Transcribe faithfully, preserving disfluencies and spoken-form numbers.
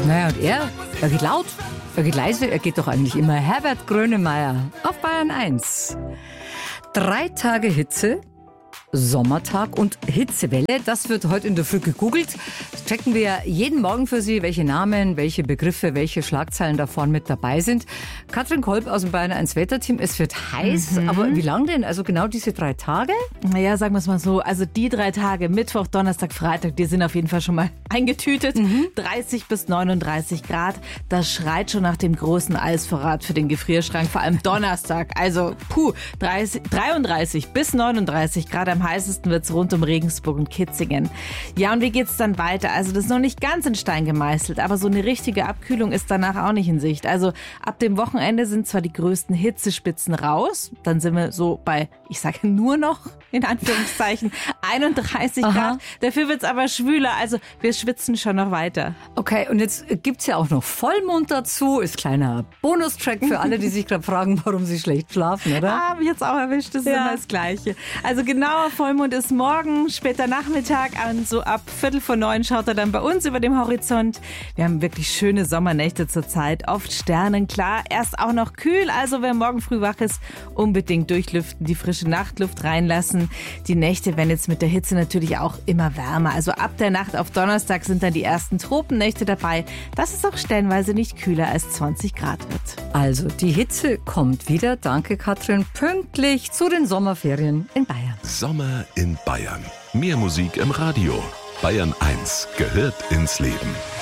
Naja, und er, er geht laut, er geht leise, er geht doch eigentlich immer. Herbert Grönemeyer auf Bayern eins. Drei Tage Hitze, Sommertag und Hitzewelle. Das wird heute in der Früh gegoogelt. Das checken wir jeden Morgen für Sie, welche Namen, welche Begriffe, welche Schlagzeilen da vorne mit dabei sind. Katrin Kolb aus dem Bayern eins Wetterteam. Es wird heiß, mhm. aber wie lang denn? Also genau diese drei Tage? Naja, sagen wir es mal so. Also die drei Tage, Mittwoch, Donnerstag, Freitag, die sind auf jeden Fall schon mal eingetütet. Mhm. dreißig bis neununddreißig Grad. Das schreit schon nach dem großen Eisvorrat für den Gefrierschrank. Vor allem Donnerstag. Also puh, dreißig, dreiunddreißig bis neununddreißig Grad. Am heißesten wird es rund um Regensburg und Kitzingen. Ja, und wie geht's dann weiter? Also das ist noch nicht ganz in Stein gemeißelt, aber so eine richtige Abkühlung ist danach auch nicht in Sicht. Also ab dem Wochenende sind zwar die größten Hitzespitzen raus, dann sind wir so bei, ich sage nur noch, in Anführungszeichen, einunddreißig Aha. Grad. Dafür wird es aber schwüler, also wir schwitzen schon noch weiter. Okay, und jetzt gibt's ja auch noch Vollmond dazu, ist kleiner Bonustrack für alle, die sich gerade fragen, warum sie schlecht schlafen, oder? Ah, mich jetzt auch erwischt, das ist Ja. immer das Gleiche. Also genauer Vollmond ist morgen, später Nachmittag, an so ab Viertel vor neun schaut er dann bei uns über dem Horizont. Wir haben wirklich schöne Sommernächte zurzeit, oft sternenklar, erst auch noch kühl, also wer morgen früh wach ist, unbedingt durchlüften, die frische Nachtluft reinlassen. Die Nächte werden jetzt mit der Hitze natürlich auch immer wärmer, also ab der Nacht auf Donnerstag sind dann die ersten Tropennächte dabei, dass es auch stellenweise nicht kühler als zwanzig Grad wird. Also die Hitze kommt wieder, danke Katrin, pünktlich zu den Sommerferien in Bayern. Sommer in Bayern. Mehr Musik im Radio. Bayern eins gehört ins Leben.